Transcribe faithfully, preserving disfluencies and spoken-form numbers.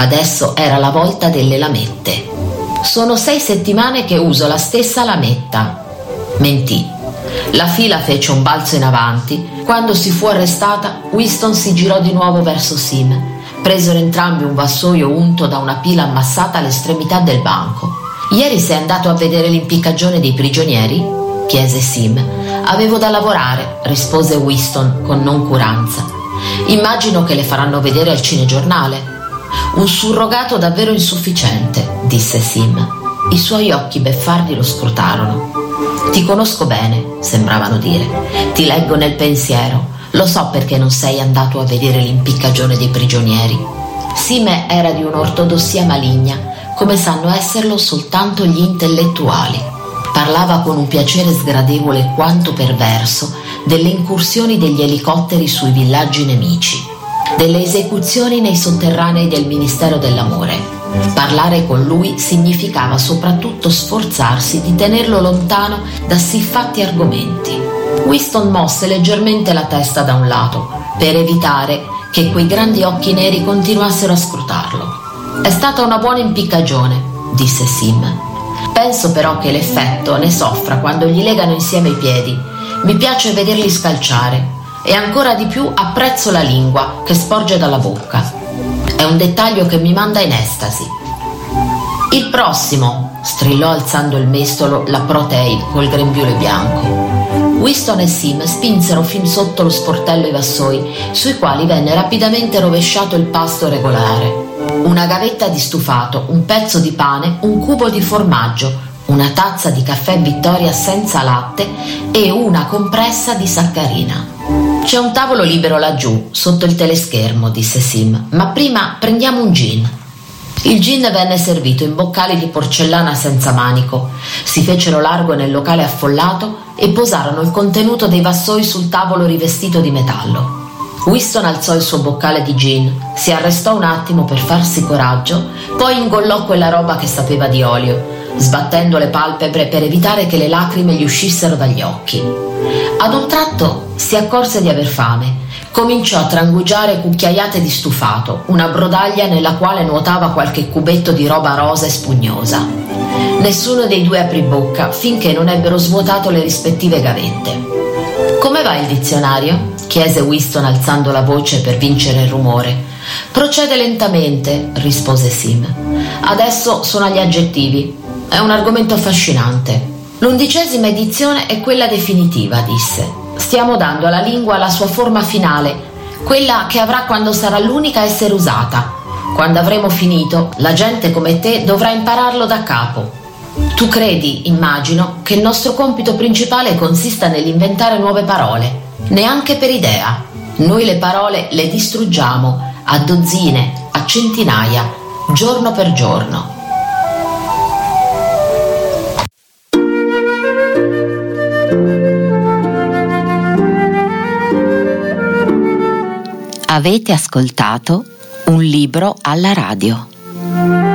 Adesso era la volta delle lamette. Sono sei settimane che uso la stessa lametta. Mentì. La fila fece un balzo in avanti. Quando si fu arrestata, Winston si girò di nuovo verso Sim. Presero entrambi un vassoio unto da una pila ammassata all'estremità del banco. «Ieri sei andato a vedere l'impiccagione dei prigionieri?» chiese Sim. «Avevo da lavorare», rispose Winston con noncuranza. «Immagino che le faranno vedere al cinegiornale». «Un surrogato davvero insufficiente», disse Sim. I suoi occhi beffardi lo scrutarono. «Ti conosco bene», sembravano dire. «Ti leggo nel pensiero. Lo so perché non sei andato a vedere l'impiccagione dei prigionieri». Sim era di un'ortodossia maligna, come sanno esserlo soltanto gli intellettuali. Parlava con un piacere sgradevole quanto perverso delle incursioni degli elicotteri sui villaggi nemici, delle esecuzioni nei sotterranei del Ministero dell'Amore. Parlare con lui significava soprattutto sforzarsi di tenerlo lontano da siffatti argomenti. Winston mosse leggermente la testa da un lato per evitare che quei grandi occhi neri continuassero a scrutarlo. «È stata una buona impiccagione», disse Sim. «Penso però che l'effetto ne soffra quando gli legano insieme i piedi. Mi piace vederli scalciare e ancora di più apprezzo la lingua che sporge dalla bocca. È un dettaglio che mi manda in estasi». «Il prossimo», strillò alzando il mestolo la Protei col grembiule bianco. Winston e Sim spinsero fin sotto lo sportello i vassoi, sui quali venne rapidamente rovesciato il pasto regolare. Una gavetta di stufato, un pezzo di pane, un cubo di formaggio, una tazza di caffè Vittoria senza latte e una compressa di saccarina. «C'è un tavolo libero laggiù, sotto il teleschermo», disse Sim, «ma prima prendiamo un gin». Il gin venne servito in boccali di porcellana senza manico. Si fecero largo nel locale affollato e posarono il contenuto dei vassoi sul tavolo rivestito di metallo. Winston alzò il suo boccale di gin, si arrestò un attimo per farsi coraggio, poi ingollò quella roba che sapeva di olio, sbattendo le palpebre per evitare che le lacrime gli uscissero dagli occhi. Ad un tratto si accorse di aver fame. Cominciò a trangugiare cucchiaiate di stufato, una brodaglia nella quale nuotava qualche cubetto di roba rosa e spugnosa. Nessuno dei due aprì bocca finché non ebbero svuotato le rispettive gavette. «Come va il dizionario?» chiese Winston alzando la voce per vincere il rumore. «Procede lentamente», rispose Sim. «Adesso sono agli aggettivi. È un argomento affascinante». «L'undicesima edizione è quella definitiva», disse. «Stiamo dando alla lingua la sua forma finale, quella che avrà quando sarà l'unica a essere usata. Quando avremo finito, la gente come te dovrà impararlo da capo. Tu credi, immagino, che il nostro compito principale consista nell'inventare nuove parole? Neanche per idea. Noi le parole le distruggiamo, a dozzine, a centinaia, giorno per giorno». Avete ascoltato Un libro alla radio.